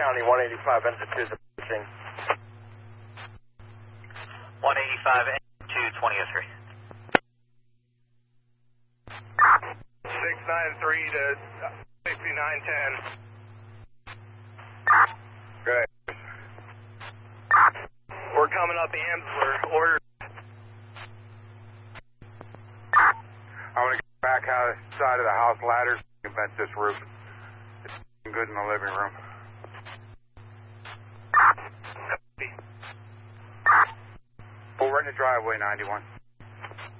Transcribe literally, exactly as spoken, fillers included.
County, one eighty-five engine two is approaching. one eighty-five engine two, twenty oh three. six nine three to sixty-nine ten. Good. We're coming up amps, we're ordered. I'm going to get back out of the side of the house ladder and vent this roof. It's good in the living room. Well, we're in the driveway, ninety-one.